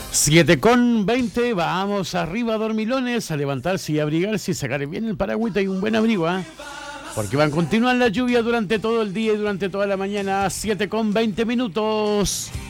7:20, vamos arriba, dormilones, a levantarse y abrigarse y sacar bien el paragüita y un buen abrigo, porque van a continuar la lluvia durante todo el día y durante toda la mañana. 7:20 minutos.